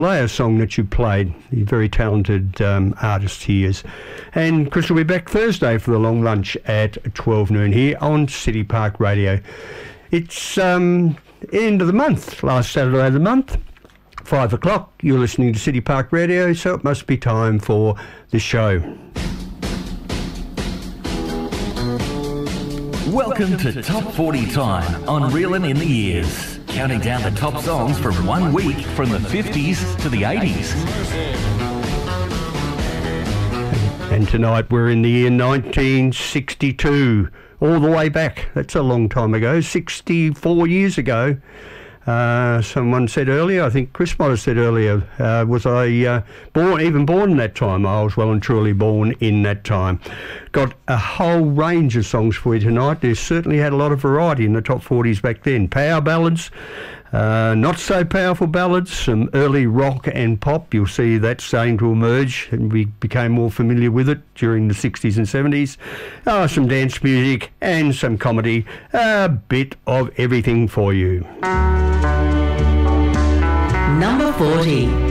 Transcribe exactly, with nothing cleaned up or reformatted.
Leia song that you played, the very talented um, artist he is. And Chris will be back Thursday for the long lunch at twelve noon here on City Park Radio. It's um, end of the month, last Saturday of the month, five o'clock. You're listening to City Park Radio, so it must be time for the show. Welcome to Top forty Time on Reelin' in the Years. Counting down the top songs from one week from the fifties to the eighties. And tonight we're in the year nineteen sixty-two, all the way back. That's a long time ago, sixty-four years ago. Uh, someone said earlier, I think Chris might have said earlier, uh, was I uh, born, even born in that time? I was well and truly born in that time. Got a whole range of songs for you tonight. They certainly had a lot of variety in the top forties back then. Power ballads, uh, not so powerful ballads, some early rock and pop. You'll see that starting to emerge, and we became more familiar with it during the sixties and seventies. Uh, some dance music and some comedy. A bit of everything for you. Number forty.